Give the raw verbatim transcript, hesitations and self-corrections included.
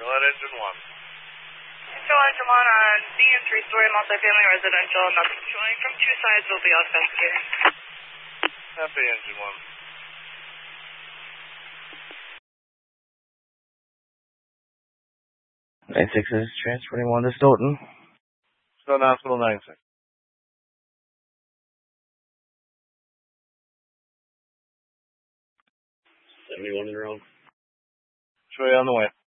Go ahead, engine one. Show engine one on B and three-story multifamily residential. Nothing showing from two sides. Will be all set here. Happy engine one. nine six is transferring one to Stoughton. Stoughton Hospital nine six. seventy-one in the road. Show you on the way.